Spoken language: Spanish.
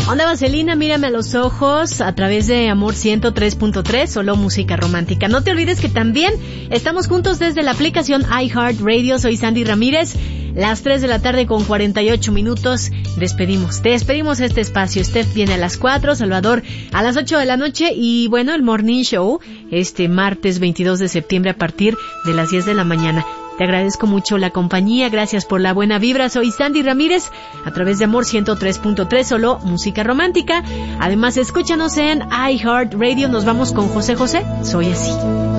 Onda Vaselina, mírame a los ojos a través de Amor 103.3, solo música romántica. No te olvides que también estamos juntos desde la aplicación iHeartRadio. Soy Sandy Ramírez. Las 3 de la tarde con 48 minutos. Despedimos este espacio. Steph viene a las 4, Salvador a las 8 de la noche y bueno, el Morning Show este martes 22 de septiembre a partir de las 10 de la mañana. Te agradezco mucho la compañía, gracias por la buena vibra. Soy Sandy Ramírez, a través de Amor 103.3, solo música romántica. Además, escúchanos en iHeartRadio. Nos vamos con José José, Soy Así.